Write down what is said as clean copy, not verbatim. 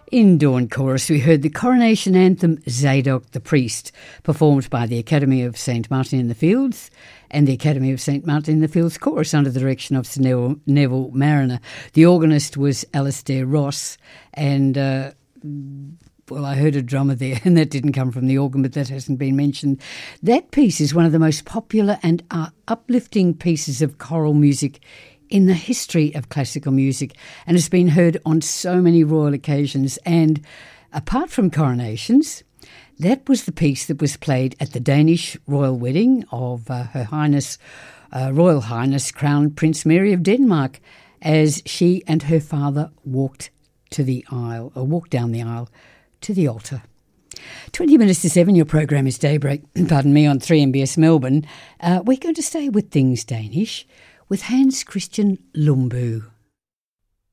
In Dawn Chorus, we heard the coronation anthem Zadok the Priest, performed by the Academy of St Martin in the Fields and the Academy of St Martin in the Fields Chorus under the direction of Sir Neville Mariner. The organist was Alastair Ross, and well, I heard a drummer there, and that didn't come from the organ, but that hasn't been mentioned. That piece is one of the most popular and uplifting pieces of choral music in the history of classical music, and has been heard on so many royal occasions. And apart from coronations, that was the piece that was played at the Danish royal wedding of Her Highness, Royal Highness Crown Prince Mary of Denmark, as she and her father walked down the aisle to the altar. 20 minutes to 7, your program is Daybreak, on 3MBS Melbourne. We're going to stay with things Danish with Hans Christian Lumbu.